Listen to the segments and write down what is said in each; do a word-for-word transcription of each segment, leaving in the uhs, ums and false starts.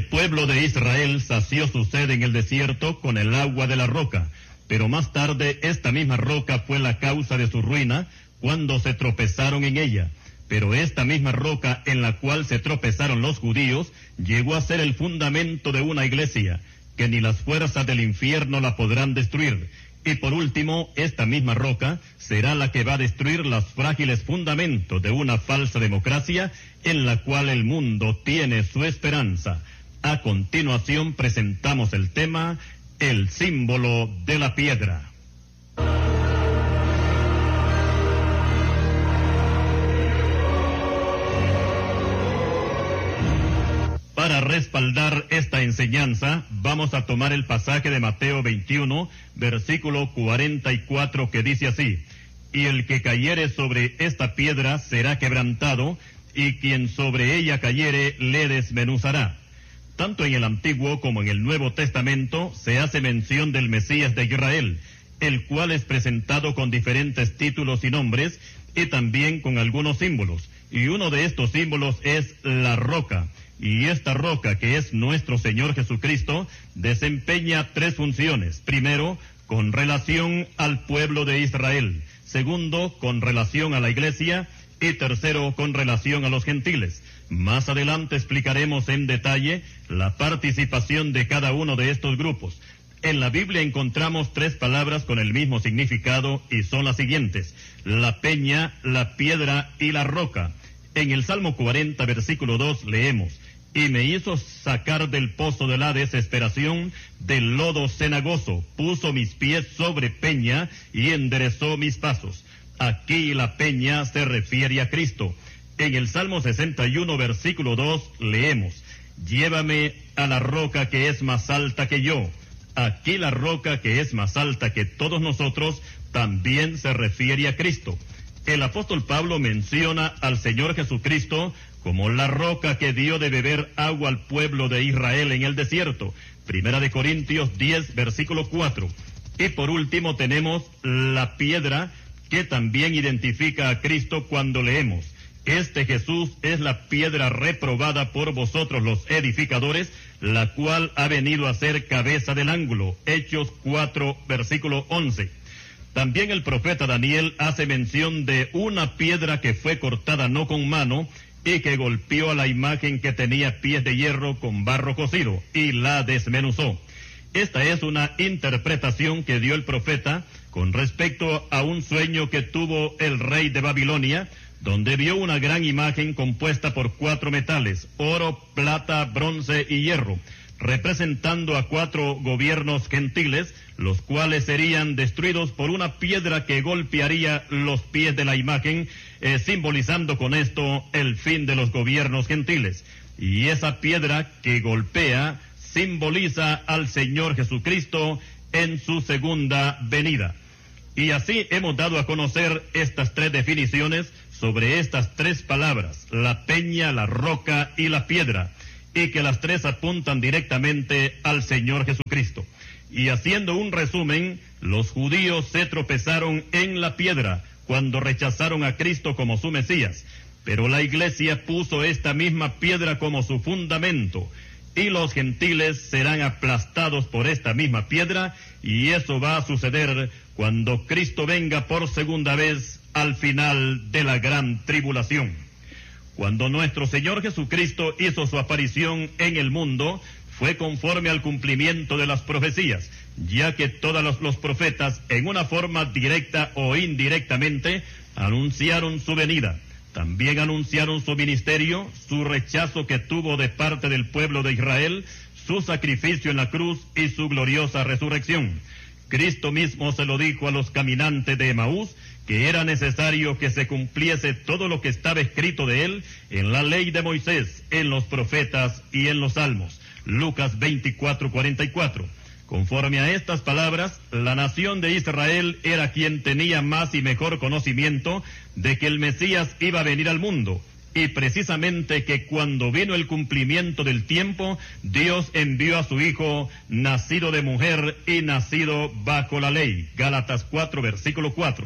El pueblo de Israel sació su sed en el desierto con el agua de la roca, pero más tarde esta misma roca fue la causa de su ruina cuando se tropezaron en ella. Pero esta misma roca en la cual se tropezaron los judíos llegó a ser el fundamento de una iglesia, que ni las fuerzas del infierno la podrán destruir. Y por último, esta misma roca será la que va a destruir los frágiles fundamentos de una falsa democracia en la cual el mundo tiene su esperanza. A continuación presentamos el tema, el símbolo de la piedra. Para respaldar esta enseñanza, vamos a tomar el pasaje de Mateo veintiuno, versículo cuarenta y cuatro, que dice así: y el que cayere sobre esta piedra será quebrantado, y quien sobre ella cayere le desmenuzará. Tanto en el Antiguo como en el Nuevo Testamento se hace mención del Mesías de Israel, el cual es presentado con diferentes títulos y nombres, y también con algunos símbolos. Y uno de estos símbolos es la roca. Y esta roca, que es nuestro Señor Jesucristo, desempeña tres funciones. Primero, con relación al pueblo de Israel. Segundo, con relación a la iglesia. Y tercero, con relación a los gentiles. Más adelante explicaremos en detalle la participación de cada uno de estos grupos. En la Biblia encontramos tres palabras con el mismo significado y son las siguientes: la peña, la piedra y la roca. En el Salmo cuarenta, versículo dos, leemos: y me hizo sacar del pozo de la desesperación, del lodo cenagoso, puso mis pies sobre peña y enderezó mis pasos. Aquí la peña se refiere a Cristo. En el Salmo sesenta y uno, versículo dos, leemos: llévame a la roca que es más alta que yo. Aquí la roca que es más alta que todos nosotros también se refiere a Cristo. El apóstol Pablo menciona al Señor Jesucristo como la roca que dio de beber agua al pueblo de Israel en el desierto. Primera de Corintios diez, versículo cuatro. Y por último tenemos la piedra, que también identifica a Cristo cuando leemos: este Jesús es la piedra reprobada por vosotros los edificadores, la cual ha venido a ser cabeza del ángulo. Hechos cuatro, versículo once. También el profeta Daniel hace mención de una piedra que fue cortada no con mano y que golpeó a la imagen que tenía pies de hierro con barro cocido y la desmenuzó. Esta es una interpretación que dio el profeta con respecto a un sueño que tuvo el rey de Babilonia, donde vio una gran imagen compuesta por cuatro metales: oro, plata, bronce y hierro, representando a cuatro gobiernos gentiles, los cuales serían destruidos por una piedra que golpearía los pies de la imagen, eh, simbolizando con esto el fin de los gobiernos gentiles. Y esa piedra que golpea simboliza al Señor Jesucristo en su segunda venida. Y así hemos dado a conocer estas tres definiciones sobre estas tres palabras: la peña, la roca y la piedra, y que las tres apuntan directamente al Señor Jesucristo. Y haciendo un resumen, los judíos se tropezaron en la piedra cuando rechazaron a Cristo como su Mesías, pero la iglesia puso esta misma piedra como su fundamento, y los gentiles serán aplastados por esta misma piedra, y eso va a suceder cuando Cristo venga por segunda vez al final de la gran tribulación. Cuando nuestro Señor Jesucristo hizo su aparición en el mundo, fue conforme al cumplimiento de las profecías, ya que todos los, los profetas, en una forma directa o indirectamente, anunciaron su venida. También anunciaron su ministerio, su rechazo que tuvo de parte del pueblo de Israel, su sacrificio en la cruz y su gloriosa resurrección. Cristo mismo se lo dijo a los caminantes de Emaús, que era necesario que se cumpliese todo lo que estaba escrito de él en la ley de Moisés, en los profetas y en los salmos. Lucas veinticuatro, cuarenta y cuatro. Conforme a estas palabras, la nación de Israel era quien tenía más y mejor conocimiento de que el Mesías iba a venir al mundo, y precisamente que cuando vino el cumplimiento del tiempo, Dios envió a su Hijo, nacido de mujer y nacido bajo la ley. Gálatas cuatro, versículo cuatro.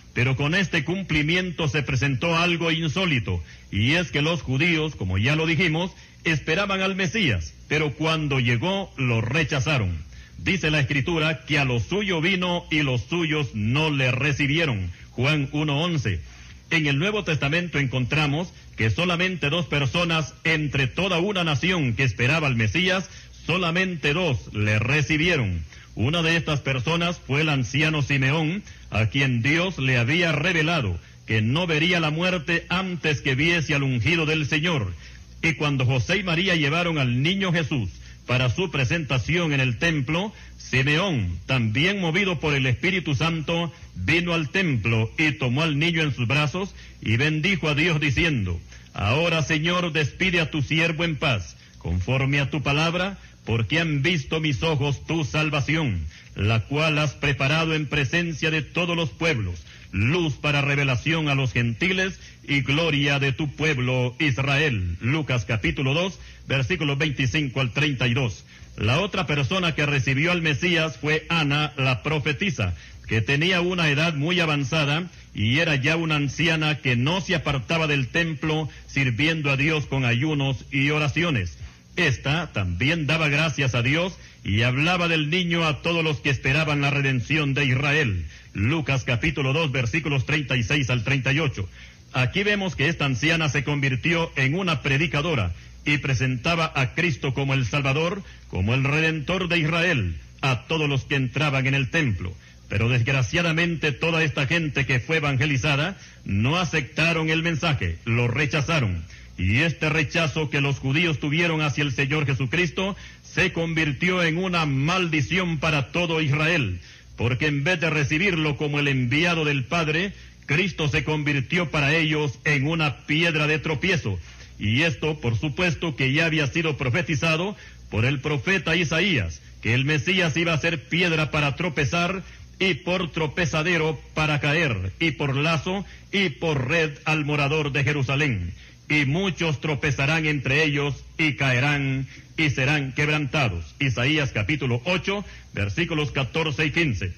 Pero con este cumplimiento se presentó algo insólito, y es que los judíos, como ya lo dijimos, esperaban al Mesías, pero cuando llegó lo rechazaron. Dice la Escritura que a lo suyo vino y los suyos no le recibieron. Juan uno once. En el Nuevo Testamento encontramos que solamente dos personas entre toda una nación que esperaba al Mesías, solamente dos le recibieron. Una de estas personas fue el anciano Simeón, a quien Dios le había revelado que no vería la muerte antes que viese al ungido del Señor. Y cuando José y María llevaron al niño Jesús para su presentación en el templo, Simeón, también movido por el Espíritu Santo, vino al templo y tomó al niño en sus brazos y bendijo a Dios diciendo: Ahora, Señor, despide a tu siervo en paz, conforme a tu palabra, porque han visto mis ojos tu salvación, la cual has preparado en presencia de todos los pueblos, luz para revelación a los gentiles y gloria de tu pueblo Israel. Lucas capítulo dos, versículos veinticinco al treinta y dos. La otra persona que recibió al Mesías fue Ana, la profetisa, que tenía una edad muy avanzada y era ya una anciana que no se apartaba del templo sirviendo a Dios con ayunos y oraciones. Esta también daba gracias a Dios y hablaba del niño a todos los que esperaban la redención de Israel. Lucas capítulo dos, versículos treinta y seis al treinta y ocho. Aquí vemos que esta anciana se convirtió en una predicadora y presentaba a Cristo como el Salvador, como el Redentor de Israel, a todos los que entraban en el templo. Pero desgraciadamente toda esta gente que fue evangelizada no aceptaron el mensaje, lo rechazaron. Y este rechazo que los judíos tuvieron hacia el Señor Jesucristo se convirtió en una maldición para todo Israel, porque en vez de recibirlo como el enviado del Padre, Cristo se convirtió para ellos en una piedra de tropiezo. Y esto, por supuesto, que ya había sido profetizado por el profeta Isaías, que el Mesías iba a ser piedra para tropezar, y por tropezadero para caer, y por lazo, y por red al morador de Jerusalén. Y muchos tropezarán entre ellos, y caerán, y serán quebrantados. Isaías capítulo ocho, versículos catorce y quince.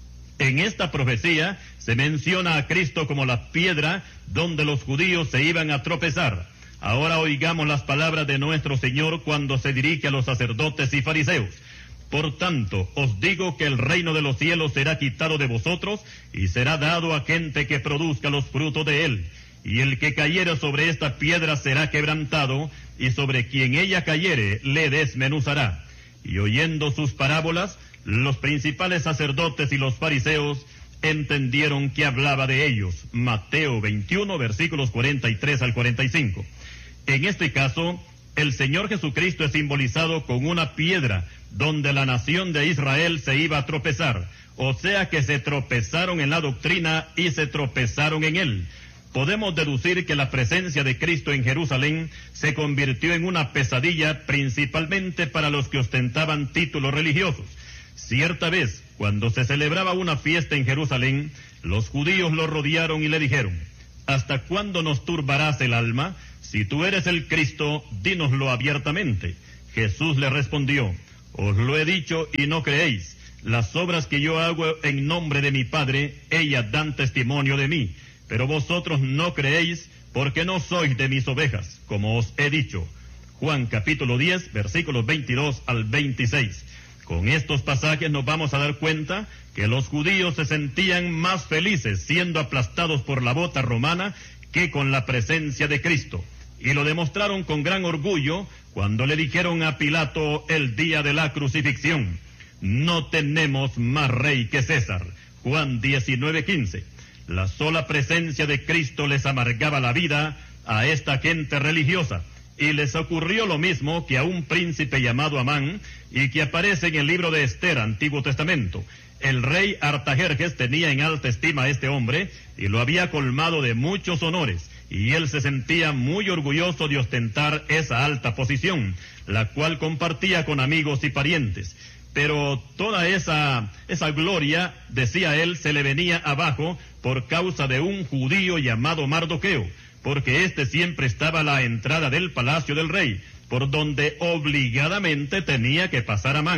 En esta profecía se menciona a Cristo como la piedra donde los judíos se iban a tropezar. Ahora oigamos las palabras de nuestro Señor cuando se dirige a los sacerdotes y fariseos. Por tanto, os digo que el reino de los cielos será quitado de vosotros y será dado a gente que produzca los frutos de él. Y el que cayere sobre esta piedra será quebrantado, y sobre quien ella cayere le desmenuzará. Y oyendo sus parábolas, los principales sacerdotes y los fariseos entendieron que hablaba de ellos. Mateo veintiuno, versículos cuarenta y tres al cuarenta y cinco. En este caso, el Señor Jesucristo es simbolizado con una piedra donde la nación de Israel se iba a tropezar, o sea que se tropezaron en la doctrina y se tropezaron en él. Podemos deducir que la presencia de Cristo en Jerusalén se convirtió en una pesadilla principalmente para los que ostentaban títulos religiosos. Cierta vez, cuando se celebraba una fiesta en Jerusalén, los judíos lo rodearon y le dijeron: ¿hasta cuándo nos turbarás el alma? Si tú eres el Cristo, dínoslo abiertamente. Jesús le respondió: os lo he dicho y no creéis. Las obras que yo hago en nombre de mi Padre, ellas dan testimonio de mí. Pero vosotros no creéis porque no sois de mis ovejas, como os he dicho. Juan capítulo diez, versículos veintidós al veintiséis. Con estos pasajes nos vamos a dar cuenta que los judíos se sentían más felices siendo aplastados por la bota romana que con la presencia de Cristo. Y lo demostraron con gran orgullo cuando le dijeron a Pilato el día de la crucifixión: no tenemos más rey que César. Juan diecinueve quince. La sola presencia de Cristo les amargaba la vida a esta gente religiosa, y les ocurrió lo mismo que a un príncipe llamado Amán, y que aparece en el libro de Esther, Antiguo Testamento. El rey Artajerjes tenía en alta estima a este hombre, y lo había colmado de muchos honores, y él se sentía muy orgulloso de ostentar esa alta posición, la cual compartía con amigos y parientes. Pero toda esa, esa gloria, decía él, se le venía abajo por causa de un judío llamado Mardoqueo, porque éste siempre estaba a la entrada del palacio del rey, por donde obligadamente tenía que pasar Amán,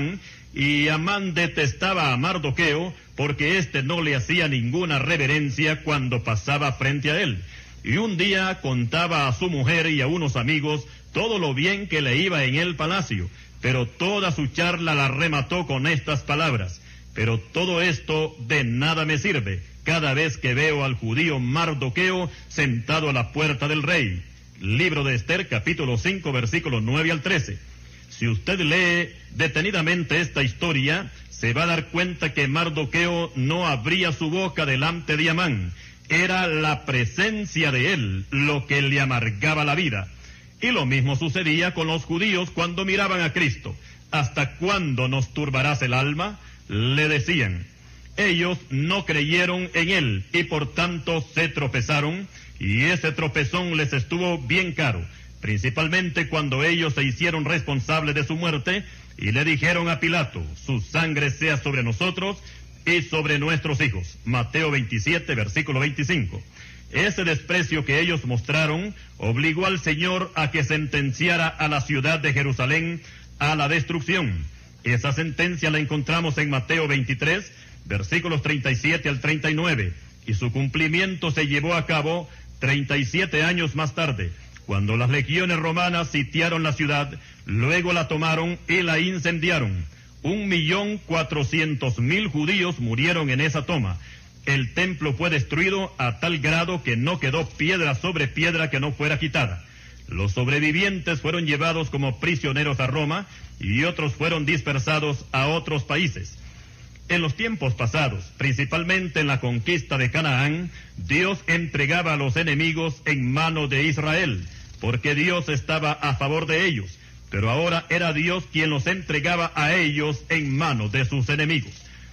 y Amán detestaba a Mardoqueo porque éste no le hacía ninguna reverencia cuando pasaba frente a él. Y un día contaba a su mujer y a unos amigos todo lo bien que le iba en el palacio, pero toda su charla la remató con estas palabras: pero todo esto de nada me sirve cada vez que veo al judío Mardoqueo sentado a la puerta del rey. Libro de Esther, capítulo cinco, versículos nueve al trece. Si usted lee detenidamente esta historia, se va a dar cuenta que Mardoqueo no abría su boca delante de Amán. Era la presencia de él lo que le amargaba la vida. Y lo mismo sucedía con los judíos cuando miraban a Cristo. ¿Hasta cuándo nos turbarás el alma?, le decían. Ellos no creyeron en él y por tanto se tropezaron, y ese tropezón les estuvo bien caro, principalmente cuando ellos se hicieron responsables de su muerte y le dijeron a Pilato: su sangre sea sobre nosotros y sobre nuestros hijos. Mateo veintisiete, versículo veinticinco. Ese desprecio que ellos mostraron obligó al Señor a que sentenciara a la ciudad de Jerusalén a la destrucción. Esa sentencia la encontramos en Mateo veintitrés, versículos treinta y siete al treinta y nueve, y su cumplimiento se llevó a cabo treinta y siete años más tarde, cuando las legiones romanas sitiaron la ciudad, luego la tomaron y la incendiaron. Un millón cuatrocientos mil judíos murieron en esa toma. El templo fue destruido a tal grado que no quedó piedra sobre piedra que no fuera quitada. Los sobrevivientes fueron llevados como prisioneros a Roma y otros fueron dispersados a otros países. En los tiempos pasados, principalmente en la conquista de Canaán, Dios entregaba a los enemigos en manos de Israel, porque Dios estaba a favor de ellos, pero ahora era Dios quien los entregaba a ellos en manos de sus enemigos.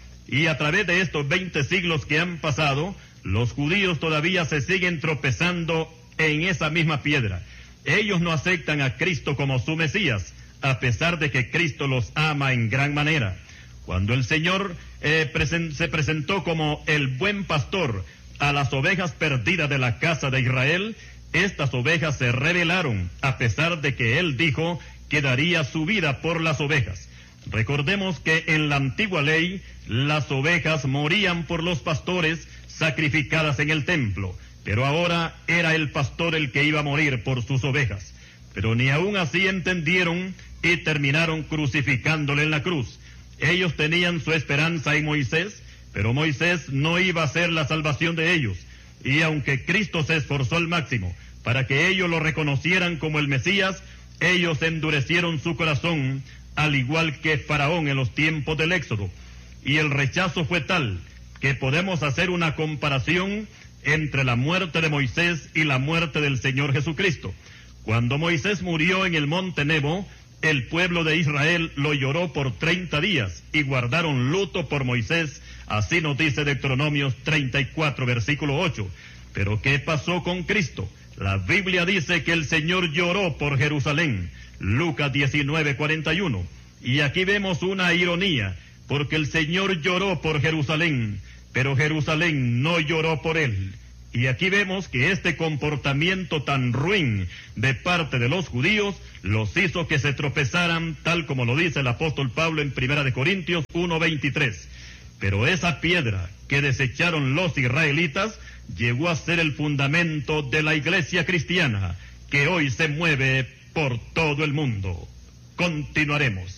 Y a través de estos veinte siglos que han pasado, los judíos todavía se siguen tropezando en esa misma piedra. Ellos no aceptan a Cristo como su Mesías, a pesar de que Cristo los ama en gran manera. Cuando el Señor eh, presen- se presentó como el buen pastor a las ovejas perdidas de la casa de Israel, estas ovejas se rebelaron, a pesar de que Él dijo que daría su vida por las ovejas. Recordemos que en la antigua ley, las ovejas morían por los pastores sacrificadas en el templo, pero ahora era el pastor el que iba a morir por sus ovejas. Pero ni aún así entendieron y terminaron crucificándole en la cruz. Ellos tenían su esperanza en Moisés, pero Moisés no iba a ser la salvación de ellos. Y aunque Cristo se esforzó al máximo para que ellos lo reconocieran como el Mesías, ellos endurecieron su corazón, al igual que Faraón en los tiempos del Éxodo. Y el rechazo fue tal que podemos hacer una comparación entre la muerte de Moisés y la muerte del Señor Jesucristo. Cuando Moisés murió en el monte Nebo, el pueblo de Israel lo lloró por treinta días y guardaron luto por Moisés, así nos dice Deuteronomios treinta y cuatro, versículo ocho. Pero ¿qué pasó con Cristo? La Biblia dice que el Señor lloró por Jerusalén, Lucas diecinueve, cuarenta y uno. Y aquí vemos una ironía, porque el Señor lloró por Jerusalén, pero Jerusalén no lloró por él. Y aquí vemos que este comportamiento tan ruin de parte de los judíos los hizo que se tropezaran, tal como lo dice el apóstol Pablo en Primera de Corintios uno, veintitrés. Pero esa piedra que desecharon los israelitas llegó a ser el fundamento de la iglesia cristiana, que hoy se mueve por todo el mundo. Continuaremos.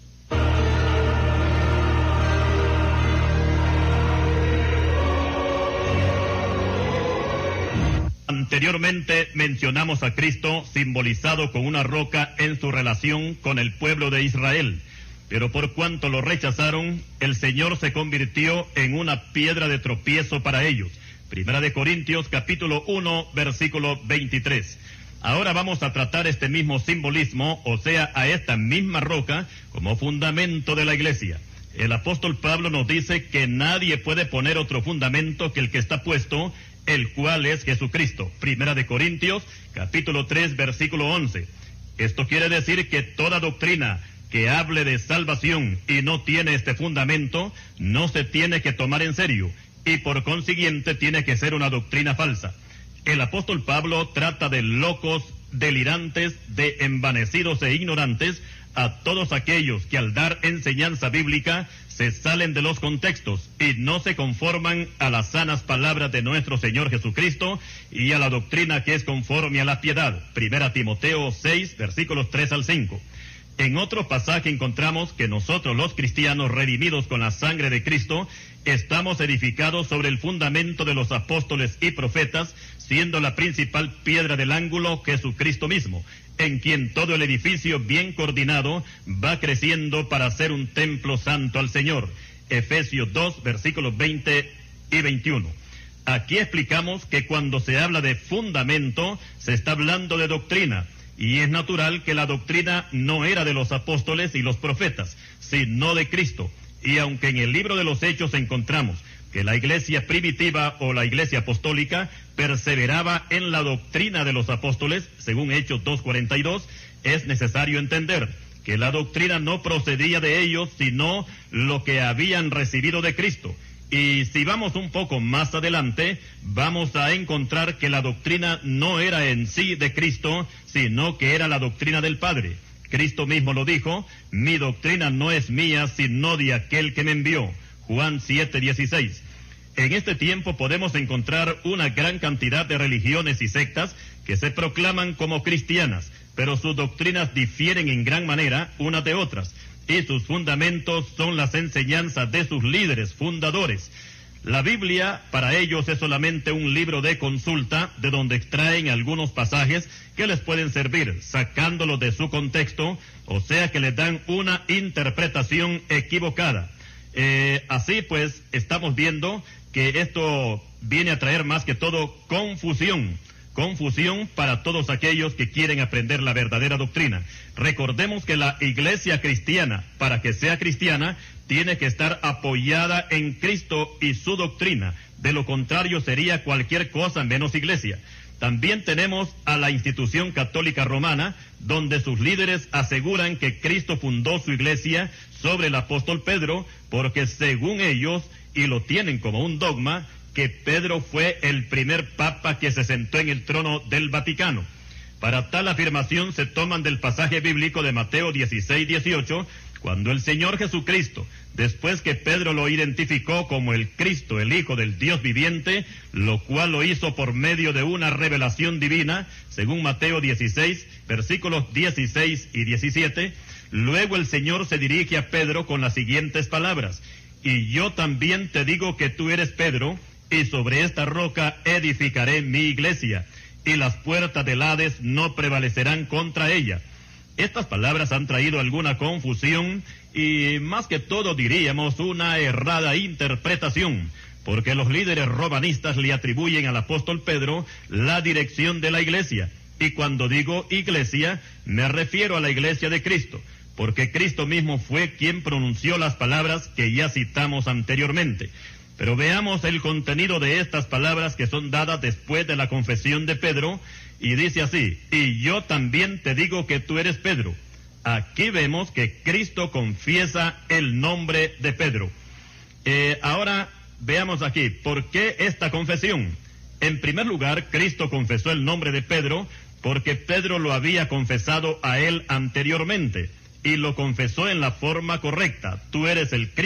Anteriormente mencionamos a Cristo simbolizado con una roca en su relación con el pueblo de Israel, pero por cuanto lo rechazaron, el Señor se convirtió en una piedra de tropiezo para ellos. Primera de Corintios capítulo uno, versículo veintitrés. Ahora vamos a tratar este mismo simbolismo, o sea, a esta misma roca, como fundamento de la iglesia. El apóstol Pablo nos dice que nadie puede poner otro fundamento que el que está puesto, el cual es Jesucristo. Primera de Corintios, capítulo tres, versículo once. Esto quiere decir que toda doctrina que hable de salvación y no tiene este fundamento, no se tiene que tomar en serio, y por consiguiente tiene que ser una doctrina falsa. El apóstol Pablo trata de locos delirantes, de envanecidos e ignorantes, a todos aquellos que al dar enseñanza bíblica se salen de los contextos y no se conforman a las sanas palabras de nuestro Señor Jesucristo y a la doctrina que es conforme a la piedad. Primera Timoteo seis, versículos tres al cinco. En otro pasaje encontramos que nosotros los cristianos redimidos con la sangre de Cristo estamos edificados sobre el fundamento de los apóstoles y profetas, siendo la principal piedra del ángulo Jesucristo mismo, en quien todo el edificio bien coordinado va creciendo para ser un templo santo al Señor. Efesios dos, versículos veinte y veintiuno. Aquí explicamos que cuando se habla de fundamento, se está hablando de doctrina, y es natural que la doctrina no era de los apóstoles y los profetas, sino de Cristo. Y aunque en el libro de los Hechos encontramos que la iglesia primitiva o la iglesia apostólica perseveraba en la doctrina de los apóstoles, según Hechos dos cuarenta y dos, es necesario entender que la doctrina no procedía de ellos, sino lo que habían recibido de Cristo. Y si vamos un poco más adelante, vamos a encontrar que la doctrina no era en sí de Cristo, sino que era la doctrina del Padre. Cristo mismo lo dijo: mi doctrina no es mía, sino de aquel que me envió. Juan siete dieciséis. En este tiempo podemos encontrar una gran cantidad de religiones y sectas que se proclaman como cristianas, pero sus doctrinas difieren en gran manera unas de otras, y sus fundamentos son las enseñanzas de sus líderes fundadores. La Biblia para ellos es solamente un libro de consulta de donde extraen algunos pasajes que les pueden servir, sacándolos de su contexto, o sea que les dan una interpretación equivocada. Eh, así pues, estamos viendo que esto viene a traer más que todo confusión. Confusión para todos aquellos que quieren aprender la verdadera doctrina. Recordemos que la iglesia cristiana, para que sea cristiana, tiene que estar apoyada en Cristo y su doctrina. De lo contrario sería cualquier cosa menos iglesia. También tenemos a la institución católica romana, donde sus líderes aseguran que Cristo fundó su iglesia sobre el apóstol Pedro, porque según ellos, y lo tienen como un dogma, que Pedro fue el primer papa que se sentó en el trono del Vaticano. Para tal afirmación se toman del pasaje bíblico de Mateo dieciséis dieciocho, cuando el Señor Jesucristo, después que Pedro lo identificó como el Cristo, el Hijo del Dios viviente, lo cual lo hizo por medio de una revelación divina, según Mateo dieciséis, versículos dieciséis y diecisiete, luego el Señor se dirige a Pedro con las siguientes palabras: y yo también te digo que tú eres Pedro, y sobre esta roca edificaré mi iglesia, y las puertas del Hades no prevalecerán contra ella. Estas palabras han traído alguna confusión y más que todo diríamos una errada interpretación, porque los líderes romanistas le atribuyen al apóstol Pedro la dirección de la iglesia. Y cuando digo iglesia, me refiero a la iglesia de Cristo, porque Cristo mismo fue quien pronunció las palabras que ya citamos anteriormente. Pero veamos el contenido de estas palabras que son dadas después de la confesión de Pedro, y dice así: y yo también te digo que tú eres Pedro. Aquí vemos que Cristo confiesa el nombre de Pedro. Eh, ahora veamos aquí, ¿por qué esta confesión? En primer lugar, Cristo confesó el nombre de Pedro porque Pedro lo había confesado a él anteriormente, y lo confesó en la forma correcta: tú eres el Cristo.